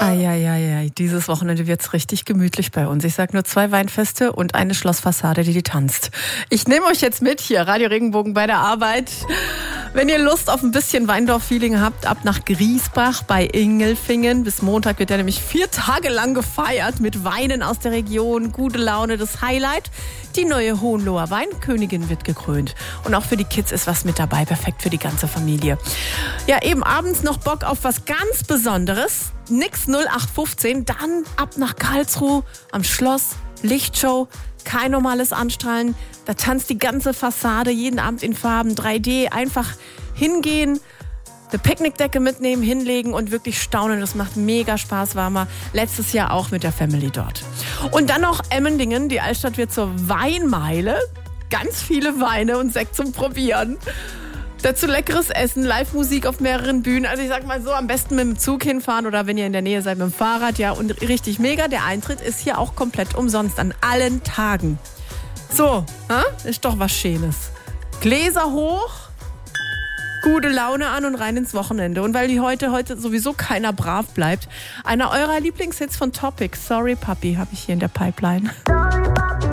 Eieiei, dieses Wochenende wird's richtig gemütlich bei uns. Ich sag nur 2 Weinfeste und eine Schlossfassade, die tanzt. Ich nehme euch jetzt mit hier, Radio Regenbogen bei der Arbeit. Wenn ihr Lust auf ein bisschen Weindorf-Feeling habt, ab nach Griesbach bei Ingelfingen. Bis Montag wird ja nämlich 4 Tage lang gefeiert mit Weinen aus der Region. Gute Laune, das Highlight. Die neue Hohenloher Weinkönigin wird gekrönt. Und auch für die Kids ist was mit dabei, perfekt für die ganze Familie. Ja, eben abends noch Bock auf was ganz Besonderes. Nix 0815, dann ab nach Karlsruhe am Schloss, Lichtshow, kein normales Anstrahlen. Da tanzt die ganze Fassade jeden Abend in Farben, 3D. Einfach hingehen, eine Picknickdecke mitnehmen, hinlegen und wirklich staunen. Das macht mega Spaß, war mal letztes Jahr auch mit der Family dort. Und dann noch Emmendingen, die Altstadt wird zur Weinmeile. Ganz viele Weine und Sekt zum Probieren. Dazu leckeres Essen, Live-Musik auf mehreren Bühnen. Also ich sag mal so, am besten mit dem Zug hinfahren oder wenn ihr in der Nähe seid mit dem Fahrrad. Ja, und richtig mega, der Eintritt ist hier auch komplett umsonst an allen Tagen. So, ist doch was Schönes. Gläser hoch, gute Laune an und rein ins Wochenende. Und weil die heute sowieso keiner brav bleibt, einer eurer Lieblingshits von Topic, Sorry Puppy, habe ich hier in der Pipeline.